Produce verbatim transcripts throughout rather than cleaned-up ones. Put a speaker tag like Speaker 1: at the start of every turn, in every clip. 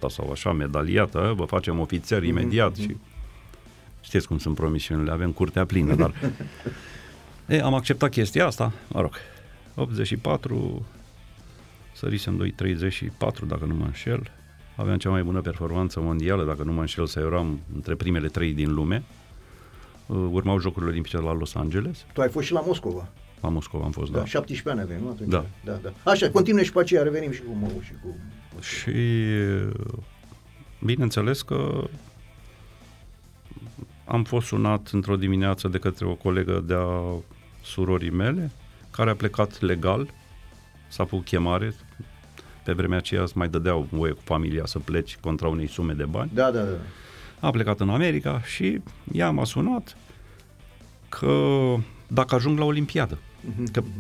Speaker 1: ăsta sau așa, medaliată, vă facem ofițer imediat
Speaker 2: mm-hmm.
Speaker 1: și știți cum sunt promisiunile, avem curtea plină, dar e, am acceptat chestia asta, mă rog, optzeci și patru, sărisem doi treizeci și patru, dacă nu mă înșel, aveam cea mai bună performanță mondială, dacă nu mă înșel, să eram între primele trei din lume, urmau Jocurile Olimpice la Los Angeles.
Speaker 2: Tu ai fost și la Moscova.
Speaker 1: La Moscova am fost,
Speaker 2: da.
Speaker 1: da.
Speaker 2: șaptesprezece ani avem, nu? Atunci.
Speaker 1: Da.
Speaker 2: da, da. Așa, continuă și pe aceea, revenim și cu M O U și cu...
Speaker 1: Și bineînțeles că am fost sunat într-o dimineață de către o colegă de-a surorii mele, care a plecat legal, s-a făcut chemare, pe vremea aceea îți mai dădeau voie cu familia să pleci contra unei sume de bani.
Speaker 2: Da, da, da.
Speaker 1: A plecat în America și ea m-a sunat că dacă ajung la Olimpiadă,
Speaker 2: Mm-hmm.
Speaker 1: că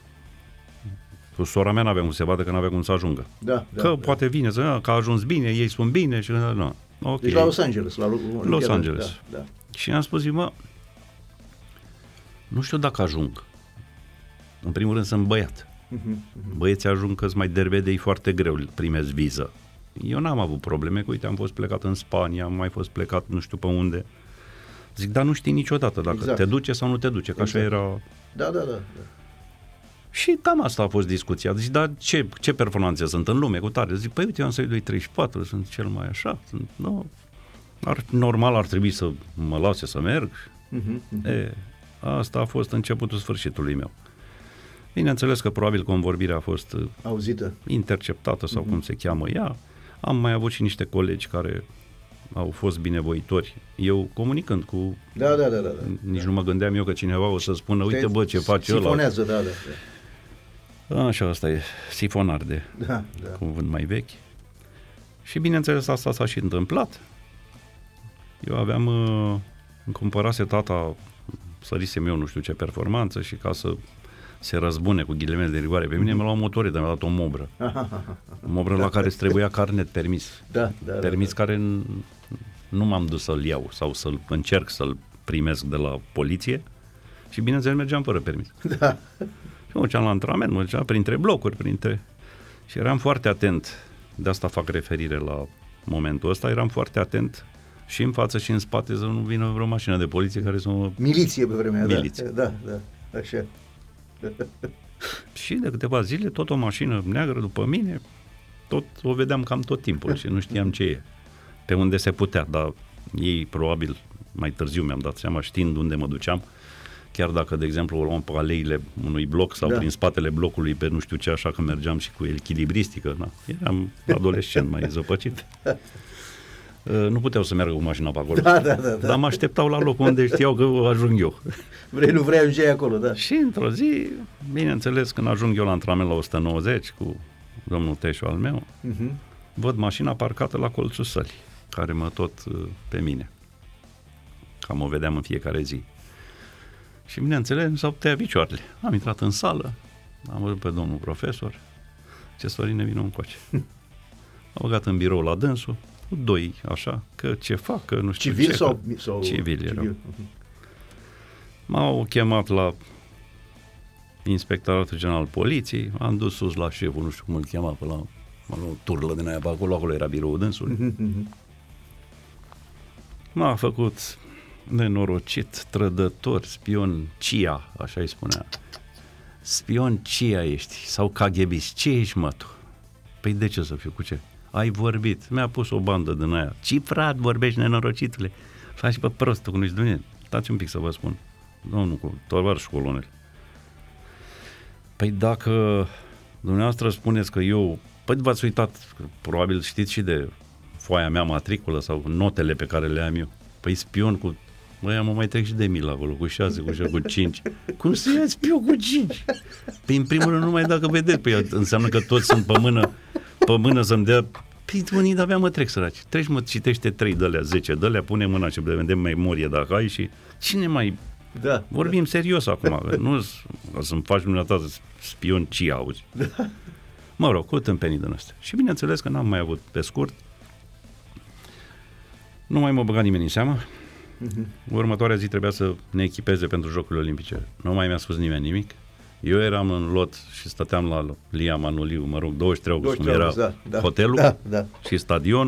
Speaker 1: cu sora mea n-avea cum să se vadă, că n-avea cum să ajungă.
Speaker 2: Da, da,
Speaker 1: că
Speaker 2: da.
Speaker 1: poate vine, să, că a ajuns bine, ei sunt bine și nu. Okay.
Speaker 2: Deci la Los Angeles. La Olimpiadă.
Speaker 1: Los Angeles.
Speaker 2: Da, da.
Speaker 1: Și am spus, mă, nu știu dacă ajung. În primul rând sunt băiat.
Speaker 2: Mm-hmm. Mm-hmm.
Speaker 1: Băieții ajung că-s mai dervedei foarte greu, primesc viză. Eu n-am avut probleme, că uite, am fost plecat în Spania, am mai fost plecat nu știu pe unde. Zic, dar nu știi niciodată dacă
Speaker 2: exact.
Speaker 1: te duce sau nu te duce, că
Speaker 2: exact.
Speaker 1: așa era...
Speaker 2: Da, da, da, da.
Speaker 1: Și cam asta a fost discuția. Zic, dar ce, ce performanțe sunt în lume cu tare? Zic, păi uite, eu am să doi treizeci și patru, sunt cel mai așa. Sunt, nu, ar, normal ar trebui să mă lase să merg.
Speaker 2: Mm-hmm.
Speaker 1: E, asta a fost începutul sfârșitului meu. Bineînțeles că probabil convorbirea a fost
Speaker 2: auzită,
Speaker 1: interceptată sau mm-hmm. cum se cheamă ea. Am mai avut și niște colegi care au fost binevoitori. Eu comunicând cu...
Speaker 2: Da, da, da, da.
Speaker 1: Nici
Speaker 2: da.
Speaker 1: nu mă gândeam eu că cineva o să spună, uite bă, ce face ăla.
Speaker 2: Sifonează, da, da,
Speaker 1: da. Așa, asta e sifonar de
Speaker 2: da, da.
Speaker 1: cuvânt mai vechi. Și bineînțeles asta s-a și întâmplat. Eu aveam, îmi cumpărase tata, sărisem eu nu știu ce performanță și ca să se răzbune cu ghilimele de rigoare pe mine, mi-a luat motoretă, mi-a dat o mobră. O mobră la care îți trebuia carnet permis.
Speaker 2: Da, da,
Speaker 1: permis
Speaker 2: da,
Speaker 1: care nu m-am dus să-l iau sau să-l încerc să-l primesc de la poliție și bineînțeles mergeam fără permis.
Speaker 2: Da.
Speaker 1: Și mă duceam la antrenament, mă duceam printre blocuri, printre... Și eram foarte atent, de asta fac referire la momentul ăsta, eram foarte atent și în față și în spate să nu vină vreo mașină de poliție care să mă...
Speaker 2: Miliție pe vremea,
Speaker 1: Miliție.
Speaker 2: da, da, da, așa.
Speaker 1: Și de câteva zile tot o mașină neagră după mine, tot o vedeam cam tot timpul și nu știam ce e. Pe unde se putea, dar ei probabil mai târziu mi-am dat seama, știind unde mă duceam, chiar dacă, de exemplu, o luam pe aleile unui bloc sau da. prin spatele blocului pe nu știu ce, așa că mergeam și cu echilibristică, da? Eram adolescent mai zăpăcit. Nu puteau să meargă cu mașina pe acolo.
Speaker 2: Da, da, da, da.
Speaker 1: Dar mă așteptau la locul unde știau că ajung eu.
Speaker 2: Vrei, nu vrei, ajungeai acolo, da.
Speaker 1: Și într-o zi, bineînțeles, când ajung eu la antrenament la o sută nouăzeci cu domnul Teșu al meu, uh-huh. văd mașina parcată la colțul sălii, care mă tot pe mine. Cam o vedeam în fiecare zi. Și bineînțeles, mi s-au tăiat picioarele. Am intrat în sală, am văzut pe domnul profesor, ce Sorine, vină încoace. Am băgat în birou la dânsul, cu doi, așa, că ce fac, că nu știu
Speaker 2: civil
Speaker 1: ce.
Speaker 2: Sau,
Speaker 1: că...
Speaker 2: sau
Speaker 1: civil erau.
Speaker 2: Civil.
Speaker 1: M-au chemat la Inspectoratul General Poliției, am dus sus la șeful, nu știu cum îl chema, pe la mă rog, turlă din aia pe acolo, acolo era biroul dânsului.
Speaker 2: Mm-hmm.
Speaker 1: M-a făcut nenorocit, trădător, spion, C I A, așa îi spunea. Spion C I A ești, sau K G B-ist, ce ești, mă, tu? Păi de ce să fiu, cu ce? Ai vorbit, mi-a pus o bandă din aia. Cifrat, vorbești, nenorocitule. Faci pe prostul, că nu-i Dumnezeu. Stați un pic să vă spun. Domnul, tovarăș colonel. Păi dacă dumneavoastră spuneți că eu, păi v-ați uitat, probabil știți și de foaia mea matriculă sau notele pe care le am eu. Păi spion cu, băi, mă mai trec și de mil acolo, cu șase, cu șase, cu cinci. Cum să ia spion cu cinci? Păi în primul rând numai dacă vedeți, păi înseamnă că toți sunt pe mână, pe mână să-mi dea, păi unii de-abia mă trec săraci. Treci, mă, citește trei de-alea, zece de-alea, pune mâna și vedem memorie dacă ai și cine mai...
Speaker 2: Da,
Speaker 1: Vorbim da. serios acum, că nu să-mi faci dumneavoastră spion C I A, auzi.
Speaker 2: Da.
Speaker 1: Mă rog, cu tâmpenii din astea. Și bineînțeles că n-am mai avut, pe scurt, nu mai m-a băgat nimeni în seamă. Uh-huh. Următoarea zi trebuia să ne echipeze pentru Jocurile Olimpice. Nu mai mi-a spus nimeni nimic. Eu eram în lot și stăteam la Lia Manuliu, mă rog, douăzeci și trei august, cum era
Speaker 2: da, da,
Speaker 1: hotelul
Speaker 2: da, da.
Speaker 1: și stadion.